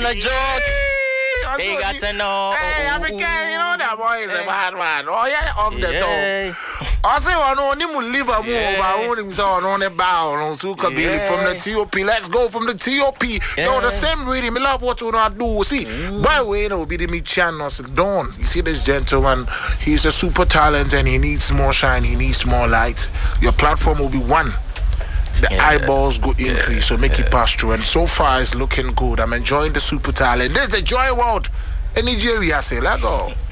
a joke. They got to know. Hey, African, you know that boy is a bad man. Oh, yeah, off the top. I say, I know him live a move. I want him on the bow. On Suka Billy from the TOP. Let's go from the TOP. Yo, the same reading. I love what you want to do. See, by the way, it will be the me channels. Dawn. You see this gentleman, he's a super talent and he needs more shine. He needs more light. Your platform will be one. The eyeballs go increase, so make it pass through. And so far, it's looking good. I'm enjoying the super talent. This is the Joy World. Any Jerry, I say, let go.